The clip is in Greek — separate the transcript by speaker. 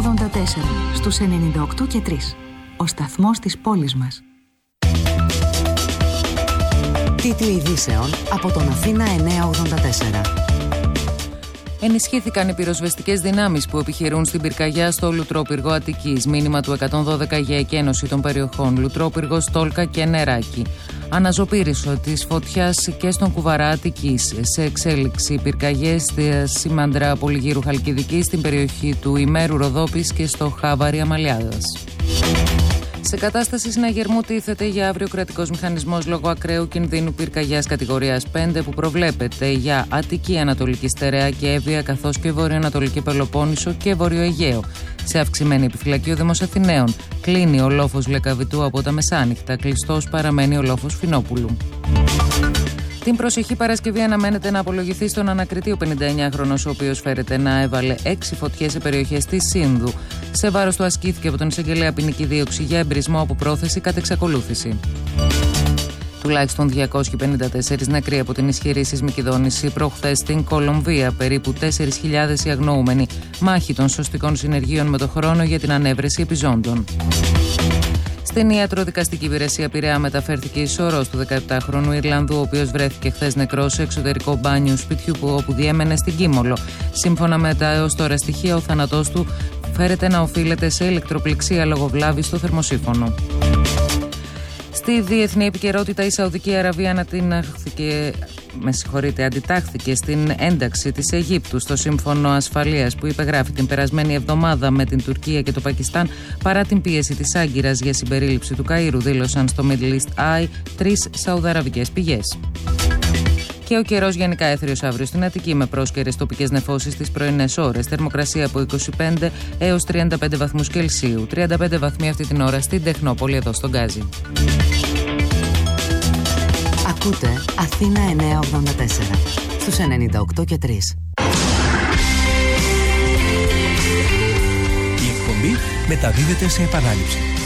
Speaker 1: 84 στους 98 και 3. Ο σταθμός της πόλης μας.
Speaker 2: Τίτλοι ειδήσεων από τον Αθήνα 984.
Speaker 3: Ενισχύθηκαν οι πυροσβεστικές δυνάμεις που επιχειρούν στην πυρκαγιά στο Λουτρόπυργο Αττικής. Μήνυμα του 112 για εκένωση των περιοχών Λουτρόπυργο, Στόλκα και Νεράκι. Αναζωπήρησο της φωτιάς και στον Κουβαρά Αττικής. Σε εξέλιξη πυρκαγιές στη Σημαντρά Πολυγύρου Χαλκιδικής, στην περιοχή του Ημέρου Ροδόπης και στο Χάβαρι Αμαλιάδας. Σε κατάσταση συναγερμού τίθεται για αύριο κρατικός μηχανισμός λόγω ακραίου κινδύνου πυρκαγιάς κατηγορίας 5 που προβλέπεται για Αττική, Ανατολική Στερεά και Εύβοια, καθώς και Βορειοανατολική Πελοπόννησο και Βόρειο Αιγαίο. Σε αυξημένη επιφυλακή ο Δήμος Αθηναίων. Κλείνει ο λόφος Λεκαβητού από τα μεσάνυχτα. Κλειστός παραμένει ο λόφος Φινόπουλου. Την προσεχή Παρασκευή αναμένεται να απολογηθεί στον ανακριτή ο 59χρονος, ο οποίος φέρεται να έβαλε 6 φωτιές σε περιοχές της Σύνδου. Σε βάρος του ασκήθηκε από τον εισαγγελέα ποινική δίωξη για εμπρισμό από πρόθεση κατ' εξακολούθηση. Τουλάχιστον 254 νεκροί από την ισχυρή σεισμική δόνηση προχθές στην Κολομβία. Περίπου 4.000 οι αγνοούμενοι. Μάχη των σωστικών συνεργείων με το χρόνο για την ανέβρεση επιζώντων. Στην ιατροδικαστική υπηρεσία Πειραιά μεταφέρθηκε η σωρός του 17χρονου Ιρλανδού, ο οποίος βρέθηκε χθες νεκρός σε εξωτερικό μπάνιο σπιτιού όπου διέμενε στην Κίμολο. Σύμφωνα με τα έως τώρα στοιχεία, ο θάνατός του φέρεται να οφείλεται σε ηλεκτροπληξία λόγω βλάβης στο θερμοσύφωνο. Στη διεθνή επικαιρότητα, η Σαουδική Αραβία αντιτάχθηκε στην ένταξη της Αιγύπτου στο Σύμφωνο Ασφαλείας που υπεγράφει την περασμένη εβδομάδα με την Τουρκία και το Πακιστάν παρά την πίεση της Άγκυρας για συμπερίληψη του Καΐρου, δήλωσαν στο Middle East Eye 3 σαουδαραβικές πηγές. Και ο καιρός γενικά έθριος αύριο στην Αττική με πρόσκαιρες τοπικές νεφώσεις τις πρωινές ώρες. Θερμοκρασία από 25 έως 35 βαθμούς Κελσίου. 35 βαθμοί αυτή την ώρα στην Τεχνόπολη εδώ στον Γκάζι.
Speaker 2: Ακούτε Αθήνα 984 στους 98 και 3.
Speaker 4: Η εκπομπή μεταδίδεται σε επανάληψη.